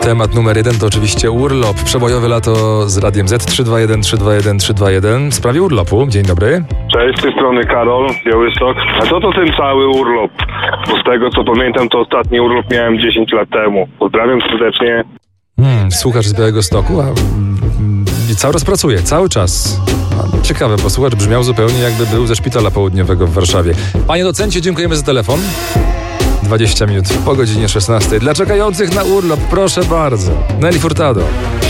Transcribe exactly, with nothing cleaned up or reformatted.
temat numer jeden to oczywiście urlop. Przebojowe lato z Radiem Z. trzy dwa jeden, trzy dwa jeden, trzy dwa jeden. W sprawie urlopu. Dzień dobry. Cześć, z tej strony Karol, Białystok. A co to ten cały urlop? Bo z tego co pamiętam, to ostatni urlop miałem dziesięć lat temu. Pozdrawiam serdecznie. Hmm, słuchacz z Białegostoku, a mm, cały czas pracuje, cały czas. A, ciekawe, bo słuchacz brzmiał zupełnie jakby był ze szpitala południowego w Warszawie. Panie docencie, dziękujemy za telefon. dwadzieścia minut po godzinie szesnastej. Dla czekających na urlop, proszę bardzo. Nelly Furtado.